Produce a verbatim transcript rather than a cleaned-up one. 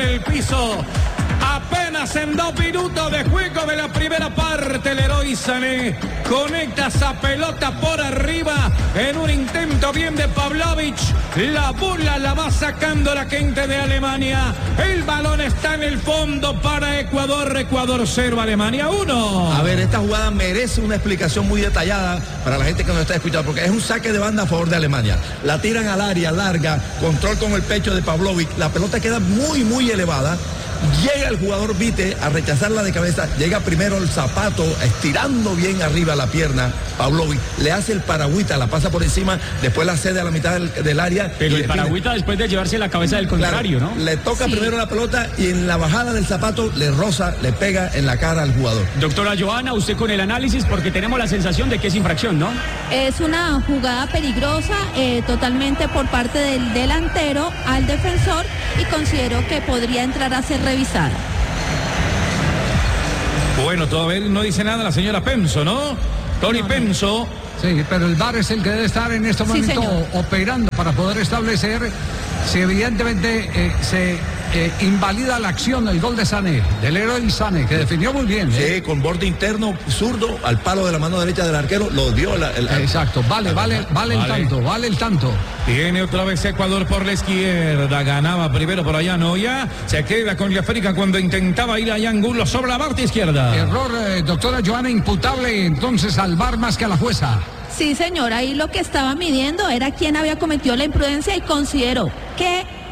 el piso. Apenas en dos minutos de juego de la primera parte, Leroy Sané conecta esa pelota por arriba en un intento bien de Pavlovic. La bola la va sacando la gente de Alemania. El balón está en el fondo para Ecuador. Ecuador cero, Alemania uno. A ver, esta jugada merece una explicación muy detallada para la gente que nos está escuchando, porque es un saque de banda a favor de Alemania. La tiran al área larga, control con el pecho de Pavlovic. La pelota queda muy, muy elevada. Llega el jugador Vite a rechazarla de cabeza, llega primero el Zapato, estirando bien arriba la pierna, Pavlovic, le hace el paragüita, la pasa por encima, después la cede a la mitad del, del área. Pero el paragüita después de llevarse la cabeza del contrario, claro, ¿no? Le toca Sí. primero la pelota y en la bajada del Zapato le roza, le pega en la cara al jugador. Doctora Joana, usted con el análisis, porque tenemos la sensación de que es infracción, ¿no? Es una jugada peligrosa, eh, totalmente por parte del delantero al defensor, y considero que podría entrar a ser revisada. Bueno, todavía no dice nada la señora Penso, ¿no? Tony No, no. Penso. Sí, pero el V A R es el que debe estar en este Sí, momento señor. operando para poder establecer si evidentemente eh, se eh, invalida la acción del gol de Sané, del héroe Sané, que definió muy bien. ¿eh? Sí, con borde interno, zurdo, al palo de la mano derecha del arquero, lo dio la, el, Exacto, vale, vale, vale el Vale. tanto, vale el tanto. Viene otra vez Ecuador por la izquierda. Ganaba primero por allá Noya. Se queda con África cuando intentaba ir allá Angulo sobre la parte izquierda. Error, eh, doctora Joana, imputable entonces al V A R más que a la jueza. Sí, señor, ahí lo que estaba midiendo era quién había cometido la imprudencia, y considero que